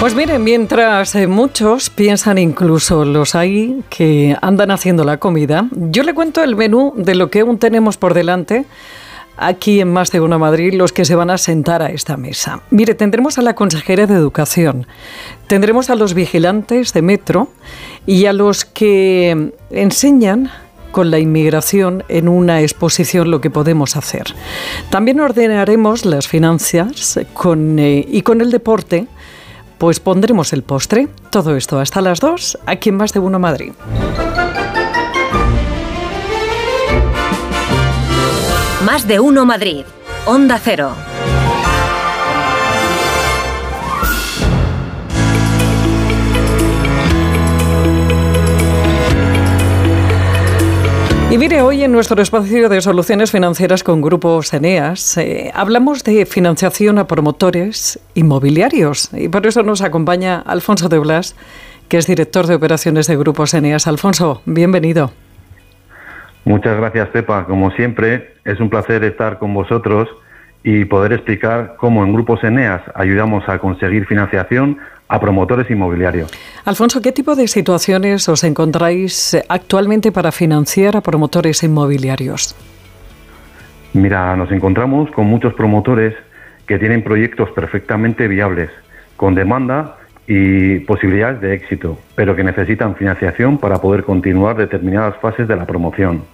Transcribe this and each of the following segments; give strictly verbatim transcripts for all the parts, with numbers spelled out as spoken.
Pues miren, mientras eh, muchos piensan, incluso los hay que andan haciendo la comida, yo le cuento el menú de lo que aún tenemos por delante aquí en Más de Uno Madrid, los que se van a sentar a esta mesa. Mire, tendremos a la consejera de Educación, tendremos a los vigilantes de metro y a los que enseñan con la inmigración en una exposición lo que podemos hacer. También ordenaremos las finanzas con, eh, y con el deporte, pues pondremos el postre. Todo esto hasta las dos, aquí en Más de Uno Madrid. Más de Uno Madrid, Onda Cero. Y mire, hoy en nuestro espacio de soluciones financieras con Grupos Eneas eh, hablamos de financiación a promotores inmobiliarios y por eso nos acompaña Alfonso de Blas, que es director de operaciones de Grupos Eneas. Alfonso, bienvenido. Muchas gracias, Pepa. Como siempre, es un placer estar con vosotros y poder explicar cómo en Grupos Eneas ayudamos a conseguir financiación a promotores inmobiliarios. Alfonso, ¿qué tipo de situaciones os encontráis actualmente para financiar a promotores inmobiliarios? Mira, nos encontramos con muchos promotores que tienen proyectos perfectamente viables, con demanda y posibilidades de éxito, pero que necesitan financiación para poder continuar determinadas fases de la promoción.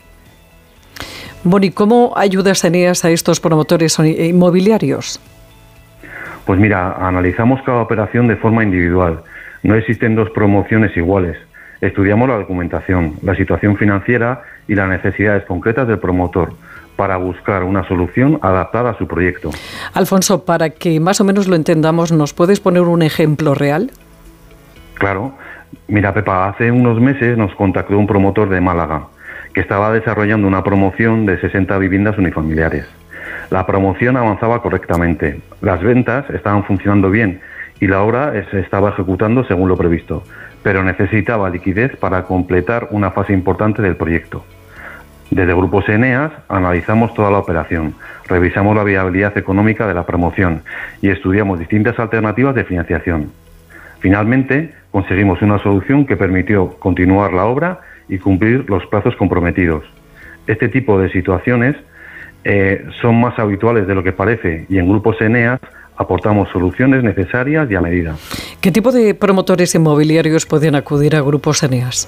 Bueno, ¿y cómo ayudas Eneas a estos promotores inmobiliarios? Pues mira, analizamos cada operación de forma individual. No existen dos promociones iguales. Estudiamos la documentación, la situación financiera y las necesidades concretas del promotor para buscar una solución adaptada a su proyecto. Alfonso, para que más o menos lo entendamos, ¿nos puedes poner un ejemplo real? Claro. Mira, Pepa, hace unos meses nos contactó un promotor de Málaga que estaba desarrollando una promoción de sesenta viviendas unifamiliares. La promoción avanzaba correctamente, las ventas estaban funcionando bien y la obra se estaba ejecutando según lo previsto, pero necesitaba liquidez para completar una fase importante del proyecto. Desde Grupos Eneas analizamos toda la operación, revisamos la viabilidad económica de la promoción y estudiamos distintas alternativas de financiación. Finalmente, conseguimos una solución que permitió continuar la obra y cumplir los plazos comprometidos. Este tipo de situaciones eh, son más habituales de lo que parece y en Grupos Eneas aportamos soluciones necesarias y a medida. ¿Qué tipo de promotores inmobiliarios pueden acudir a Grupos Eneas?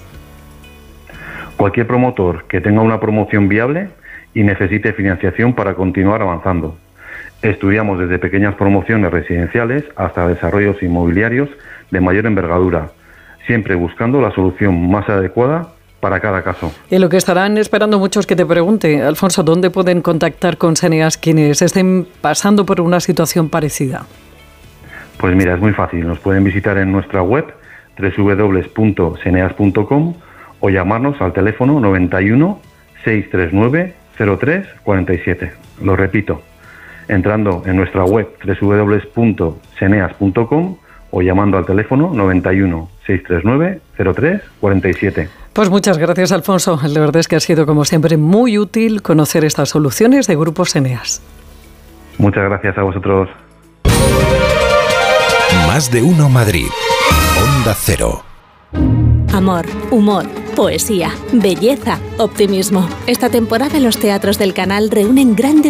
Cualquier promotor que tenga una promoción viable y necesite financiación para continuar avanzando. Estudiamos desde pequeñas promociones residenciales hasta desarrollos inmobiliarios de mayor envergadura, siempre buscando la solución más adecuada para cada caso. Y lo que estarán esperando muchos que te pregunte, Alfonso, ¿dónde pueden contactar con Eneas quienes estén pasando por una situación parecida? Pues mira, es muy fácil. Nos pueden visitar en nuestra web doble u doble u doble u punto seneas punto com o llamarnos al teléfono noventa y uno, seiscientos treinta y nueve, cero tres cuarenta y siete. Lo repito, entrando en nuestra web doble u doble u doble u punto seneas punto com o llamando al teléfono noventa y uno, seiscientos treinta y nueve, cero tres cuarenta y siete. Pues muchas gracias, Alfonso. La verdad es que ha sido, como siempre, muy útil conocer estas soluciones de Grupos Eneas. Muchas gracias a vosotros. Más de Uno Madrid, Onda Cero. Amor, humor, poesía, belleza, optimismo. Esta temporada los teatros del canal reúnen grandes